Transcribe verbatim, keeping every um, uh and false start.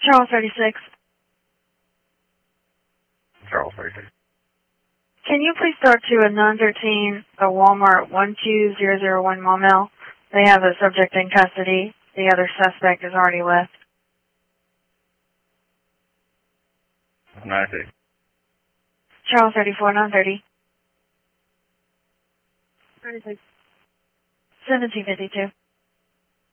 Charles thirty-six. Charles thirty-six. Can you please start to a nine thirteen, a Walmart one two zero zero one Maumelle? They have a subject in custody. The other suspect has already left. nine six. Charles thirty-four, nine thirty. ninety-six. seventeen fifty-two.